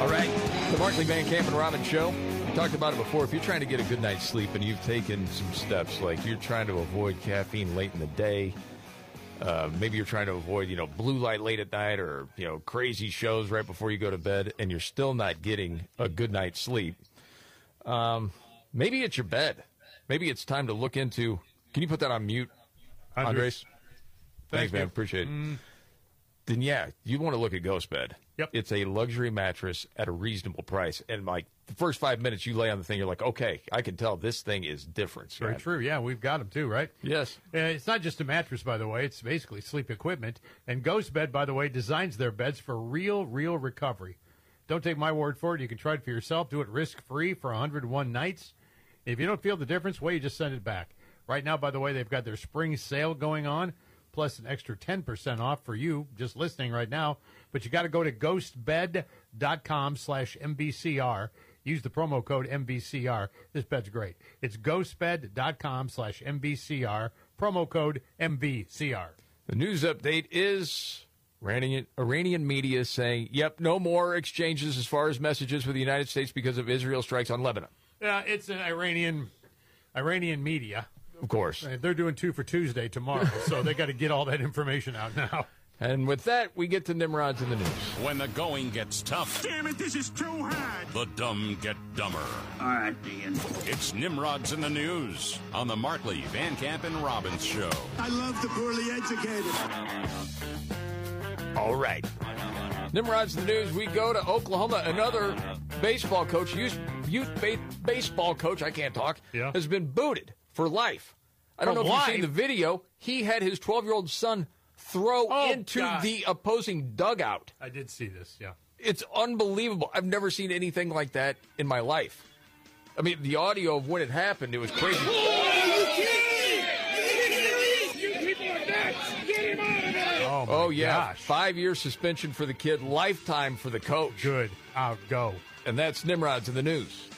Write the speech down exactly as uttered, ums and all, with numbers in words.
All right, the Markley, Van Camp, and Robbins Show. We talked about it before. If you're trying to get a good night's sleep and you've taken some steps, like you're trying to avoid caffeine late in the day, uh, maybe you're trying to avoid, you know, blue light late at night or, you know, crazy shows right before you go to bed, and you're still not getting a good night's sleep, um, maybe it's your bed. Maybe it's time to look into. Can you put that on mute, Andres? Andres. Thanks, Thanks, man. man. Appreciate it. Mm. Then, yeah, you want to look at Ghost Bed. Yep. It's a luxury mattress at a reasonable price. And, like, the first five minutes you lay on the thing, you're like, okay, I can tell this thing is different. Very man. true. Yeah, we've got them too, right? Yes. Uh, it's not just a mattress, by the way. It's basically sleep equipment. And Ghost Bed, by the way, designs their beds for real, real recovery. Don't take my word for it. You can try it for yourself. Do it risk-free for one hundred one nights. If you don't feel the difference, well, you just send it back. Right now, by the way, they've got their spring sale going on, plus an extra ten percent off for you just listening right now. But you got to go to ghostbed.com slash MBCR. Use the promo code M B C R. This bed's great. It's ghostbed.com slash MBCR. Promo code M B C R. The news update is Iranian, Iranian media saying, yep, no more exchanges as far as messages with the United States because of Israel strikes on Lebanon. Yeah, it's an Iranian Iranian media. Of course. They're doing two for Tuesday tomorrow, so they got to get all that information out now. And with that, we get to Nimrod's in the news. When the going gets tough, Damn it, this is too hard. the dumb get dumber. All right, Dean. It's Nimrod's in the news on the Markley, Van Camp, and Robbins Show. I love the poorly educated. All right. Nimrod's in the news. We go to Oklahoma. Another baseball coach, youth, youth ba- baseball coach, I can't talk, Yeah. has been booted for life. I don't For know if life? you've seen the video. He had his twelve-year-old son throw Oh, into God. the opposing dugout. I did see this, yeah. It's unbelievable. I've never seen anything like that in my life. I mean, the audio of when it happened, it was crazy. Oh, my Oh, yeah. gosh. Five-year suspension for the kid, lifetime for the coach. Good. Out, go. And that's Nimrod's in the news.